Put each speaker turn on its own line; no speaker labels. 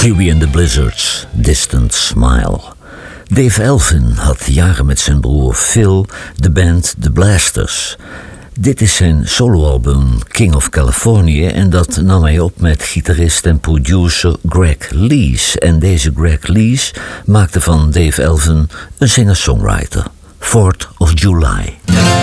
Huey and the Blizzards, Distant Smile. Dave Elvin had jaren met zijn broer Phil de band The Blasters. Dit is zijn soloalbum King of California en dat nam hij op met gitarist en producer Greg Lees. En deze Greg Lees maakte van Dave Elvin een singer-songwriter. 4th of July.